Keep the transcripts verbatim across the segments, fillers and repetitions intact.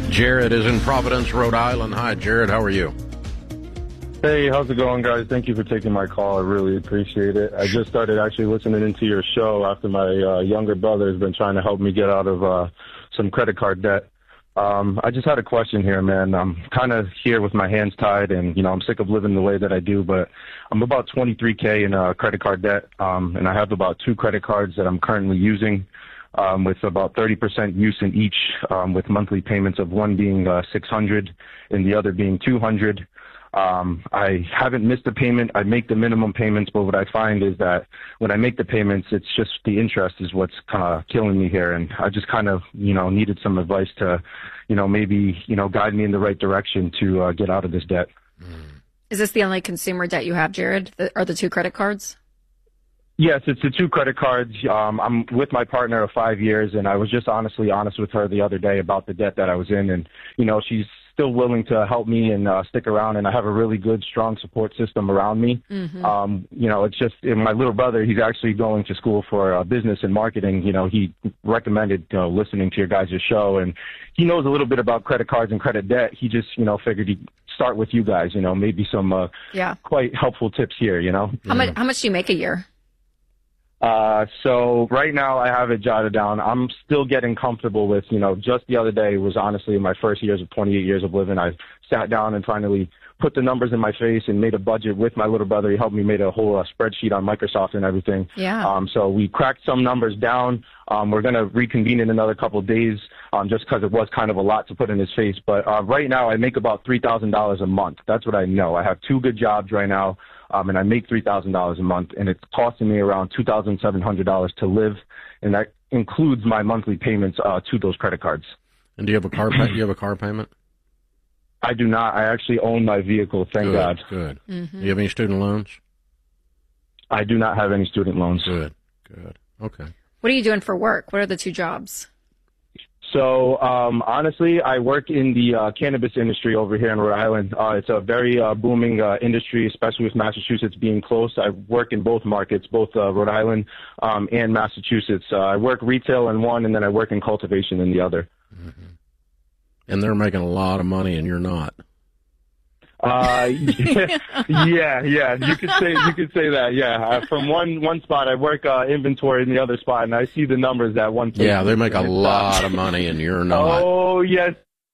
Jared is in Providence, Rhode Island. Hi, Jared. How are you? Hey, how's it going, guys? Thank you for taking my call. I really appreciate it. I just started actually listening into your show after my uh, younger brother has been trying to help me get out of uh, some credit card debt. Um, I just had a question here, man. I'm kind of here with my hands tied, and, you know, I'm sick of living the way that I do, but I'm about twenty-three K in uh, credit card debt, um, and I have about two credit cards that I'm currently using. Um, with about thirty percent use in each, um, with monthly payments of one being uh, six hundred and the other being two hundred. Um, I haven't missed a payment. I make the minimum payments, but what I find is that when I make the payments, it's just the interest is what's kind of killing me here. And I just kind of, you know, needed some advice to, you know, maybe, you know, guide me in the right direction to uh, get out of this debt. Is this the only consumer debt you have, Jared? The, are the two credit cards? Yes, it's the two credit cards. Um, I'm with my partner of five years, and I was just honestly honest with her the other day about the debt that I was in, and, you know, she's still willing to help me and uh, stick around, and I have a really good, strong support system around me. Mm-hmm. Um, you know, it's just and my little brother, he's actually going to school for uh, business and marketing. You know, he recommended you know, listening to your guys' show, and he knows a little bit about credit cards and credit debt. He just, you know, figured he'd start with you guys, you know, maybe some uh, yeah. quite helpful tips here, you know. How much, how much do you make a year? Uh, so right now I have it jotted down. I'm still getting comfortable with, you know, just the other day was honestly my first years of twenty-eight years of living. I sat down and finally put the numbers in my face and made a budget with my little brother. He helped me make a whole uh, spreadsheet on Microsoft and everything. Yeah. Um, so we cracked some numbers down. Um, we're going to reconvene in another couple of days, um, just because it was kind of a lot to put in his face. But, uh, right now I make about three thousand dollars a month. That's what I know. I have two good jobs right now. Um, and I make three thousand dollars a month, and it's costing me around two thousand seven hundred dollars to live, and that includes my monthly payments uh, to those credit cards. And do you have a car? Do you have a car payment? I do not. I actually own my vehicle. Thank good, God. Good. Mm-hmm. Do you have any student loans? I do not have any student loans. Good. Good. Okay. What are you doing for work? What are the two jobs? So, um, honestly, I work in the uh, cannabis industry over here in Rhode Island. Uh, it's a very uh, booming uh, industry, especially with Massachusetts being close. I work in both markets, both uh, Rhode Island um, and Massachusetts. Uh, I work retail in one, and then I work in cultivation in the other. Mm-hmm. And they're making a lot of money, and you're not. Uh, yeah, yeah, yeah. You could say you could say that. Yeah, uh, from one one spot, I work uh, inventory in the other spot, and I see the numbers at one place. Yeah, they make a lot of money, and you're not. Oh yes.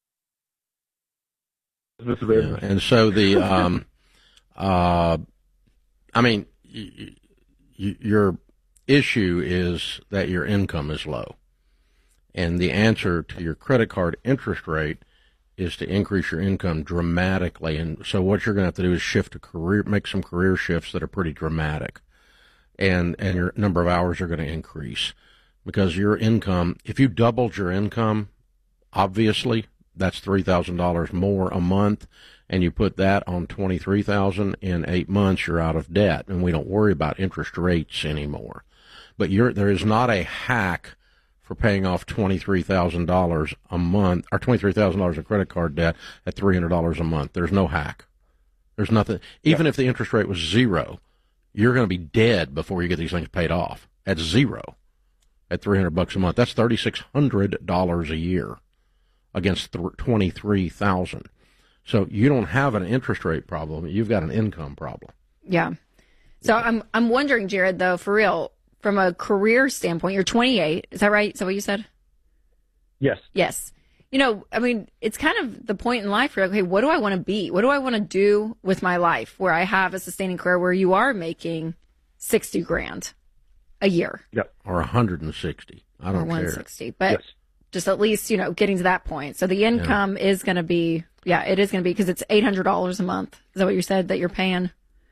Yeah, and so the, um, uh, I mean, y- y- your issue is that your income is low, and the answer to your credit card interest rate is to increase your income dramatically. And so what you're going to have to do is shift a career, make some career shifts that are pretty dramatic. And, and your number of hours are going to increase because your income, if you doubled your income, obviously that's three thousand dollars more a month. And you put that on twenty-three thousand dollars in eight months, you're out of debt. And we don't worry about interest rates anymore. But you're, there is not a hack for paying off twenty-three thousand dollars a month, or twenty-three thousand dollars of credit card debt at three hundred dollars a month. There's no hack. There's nothing. Even yeah. if the interest rate was zero, you're going to be dead before you get these things paid off at zero, at three hundred bucks a month. That's thirty-six hundred dollars a year against twenty-three thousand. So you don't have an interest rate problem. You've got an income problem. Yeah. So I'm I'm wondering, Jared, though, for real, from a career standpoint, you're twenty-eight. Is that right? Is that what you said? Yes. Yes. You know, I mean, it's kind of the point in life where, okay, what do I want to be? What do I want to do with my life where I have a sustaining career where you are making sixty grand a year? Yep. Or one hundred sixty. I don't or one care. one sixty. But yes. just at least, you know, getting to that point. So the income yeah. is going to be, yeah, it is going to be because it's eight hundred dollars a month. Is that what you said that you're paying?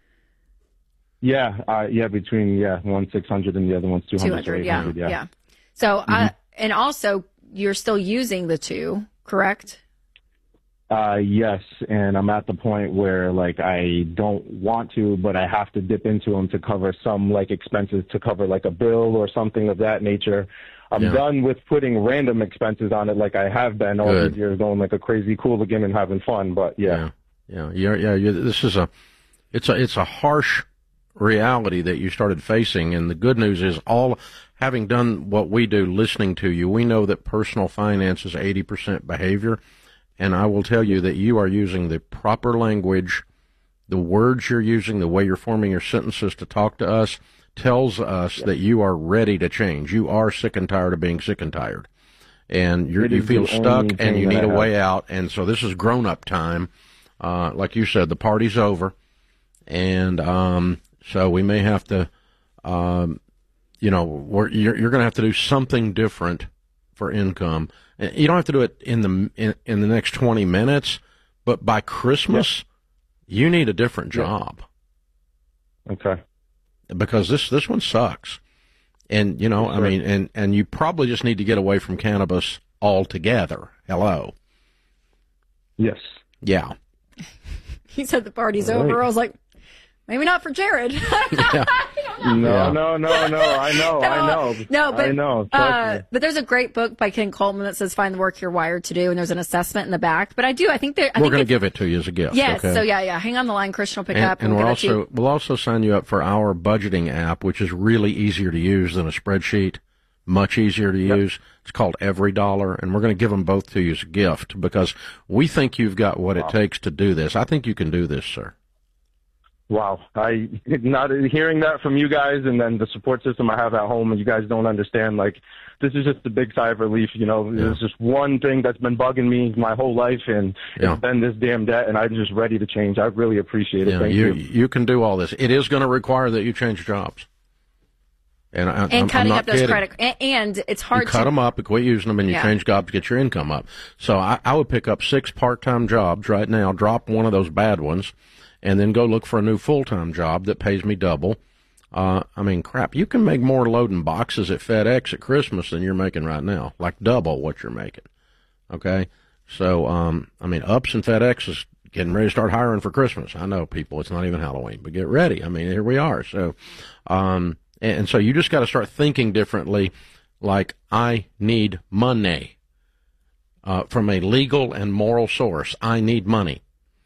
Yeah, uh, yeah, between, yeah, one six hundred and the other one's two hundred. two hundred, yeah, yeah, yeah. So, mm-hmm. uh, and also, you're still using the two, correct? Uh, yes, and I'm at the point where, like, I don't want to, but I have to dip into them to cover some, like, expenses, to cover, like, a bill or something of that nature. I'm yeah. done with putting random expenses on it like I have been all Good. these years, going like a crazy hooligan and having fun, but, yeah. Yeah, yeah, yeah, yeah. This is a, it's a, it's a harsh reality that you started facing, and the good news is, all having done what we do, listening to you, we know that personal finance is eighty percent behavior and I will tell you that you are using the proper language. The words you're using, the way you're forming your sentences to talk to us, tells us yep. that you are ready to change. You are sick and tired of being sick and tired. And you're, you feel stuck, and you need a way out. And so this is grown-up time. Uh, like you said, the party's over. And um, so we may have to, um, you know, we're, you're, you're going to have to do something different for income. You don't have to do it in the in, in the next twenty minutes, but by Christmas, yep. you need a different job. Yep. Okay. Because this, this one sucks. And, you know, That's I right. mean, and, and you probably just need to get away from cannabis altogether. Hello. Yes. Yeah. He said the party's All over. right. I was like, maybe not for Jared. Yeah. No, Yeah. no, no, no. I know, No, I know. no, but I know. uh, but there's a great book by Ken Coleman that says "Find the Work You're Wired to Do," and there's an assessment in the back. But I do, I think there. I We're think going to it's- give it to you as a gift. Yes. Okay? So yeah, yeah. Hang on the line. Christian will pick And, up. and we'll we're give it to also you. we'll also sign you up for our budgeting app, which is really easier to use than a spreadsheet. Much easier to Yep. use. It's called Every Dollar, and we're going to give them both to you as a gift because we think you've got what Wow. it takes to do this. I think you can do this, sir. Wow. I not hearing that from you guys, and then the support system I have at home, and you guys don't understand. Like, this is just a big sigh of relief. You know, Yeah. there's just one thing that's been bugging me my whole life, and Yeah. it's been this damn debt, and I'm just ready to change. I really appreciate it. Yeah, Thank you, you. you can do all this. It is going to require that you change jobs. And, I, And I'm, cutting I'm not up those kidding. credit, and, and it's hard You cut to them up, you quit using them, and you Yeah. change jobs to get your income up. So I, I would pick up six part-time jobs right now, drop one of those bad ones, and then go look for a new full-time job that pays me double. Uh, I mean, crap, you can make more loading boxes at FedEx at Christmas than you're making right now, like double what you're making. Okay? So, um, I mean, Ups and FedEx is getting ready to start hiring for Christmas. I know, people, it's not even Halloween, but get ready. I mean, here we are. So, um, and, and so you just got to start thinking differently, like, I need money uh, from a legal and moral source. I need money.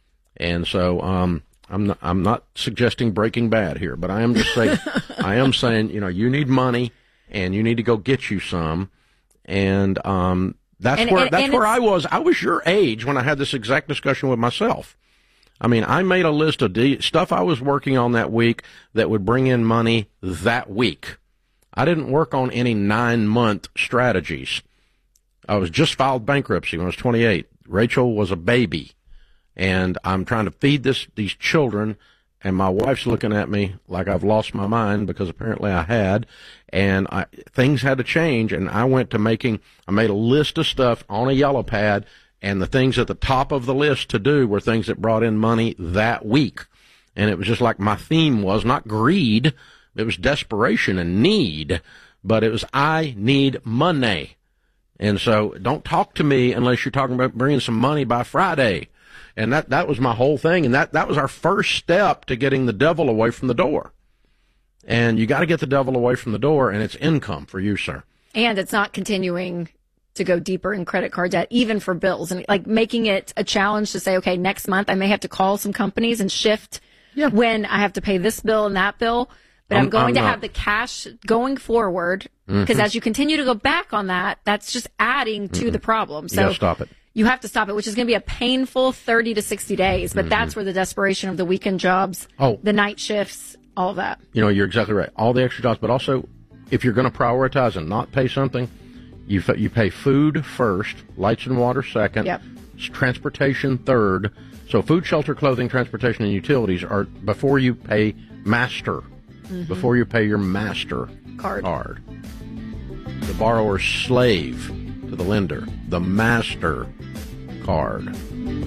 And so, um, I'm not, I'm not suggesting Breaking Bad here, but I am just saying, I am saying, you know, you need money and you need to go get you some. And, um, that's And- where, and- that's and where it's- I was. I was your age when I had this exact discussion with myself. I mean, I made a list of de- stuff I was working on that week that would bring in money that week. I didn't work on any nine-month strategies. I was just filed bankruptcy when I was twenty-eight. Rachel was a baby, and I'm trying to feed this these children, and my wife's looking at me like I've lost my mind because apparently I had, and I, things had to change, and I went to making, I made a list of stuff on a yellow pad, and the things at the top of the list to do were things that brought in money that week. And it was just like my theme was not greed. It was desperation and need. But it was, I need money. And so don't talk to me unless you're talking about bringing some money by Friday. And that, that was my whole thing. And that, that was our first step to getting the devil away from the door. And you got to get the devil away from the door, and it's income for you, sir. and it's not continuing to go deeper in credit card debt, even for bills, and like making it a challenge to say, okay, next month I may have to call some companies and shift Yeah. when I have to pay this bill and that bill. But I'm, I'm- going I'm to not. have the cash going forward because as you continue to go back on that, that's just adding to the problem. You So got to stop it. you have to stop it, which is going to be a painful thirty to sixty days. But that's where the desperation of the weekend jobs, Oh. the night shifts, all of that. You know, you're exactly right. All the extra jobs, but also if you're going to prioritize and not pay something, you f- you pay food first, lights and water second, Yep. s- transportation third. So food, shelter, clothing, transportation, and utilities are before you pay master, before you pay your master Card. card. The borrower's slave to the lender, the master card.